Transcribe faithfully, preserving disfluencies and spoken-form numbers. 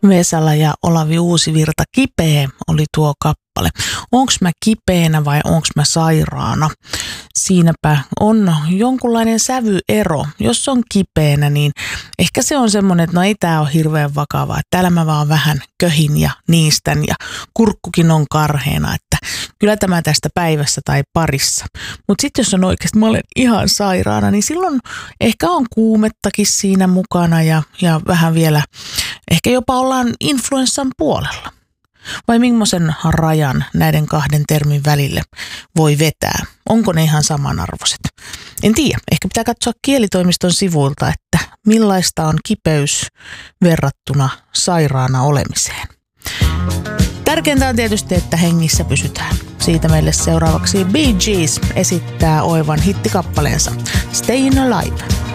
Vesala ja Olavi Uusivirta, Kipeä oli tuo kappale. Onks mä kipeänä vai onks mä sairaana? Siinäpä on jonkunlainen sävyero. Jos on kipeänä, niin ehkä se on semmoinen, että no ei tää ole hirveän vakavaa. Että täällä mä vaan vähän köhin ja niistän ja kurkkukin on karheena, että kyllä tämä tästä päivässä tai parissa. Mutta sitten jos on oikeasti, mä olen ihan sairaana, niin silloin ehkä on kuumettakin siinä mukana ja, ja vähän vielä, ehkä jopa ollaan influenssan puolella. Vai millaisen rajan näiden kahden termin välille voi vetää? Onko ne ihan samanarvoiset? En tiedä. Ehkä pitää katsoa kielitoimiston sivuilta, että millaista on kipeys verrattuna sairaana olemiseen. Tärkeintä on tietysti, että hengissä pysytään. Siitä meille seuraavaksi Bee Gees esittää oivan hittikappaleensa Stayin' Alive.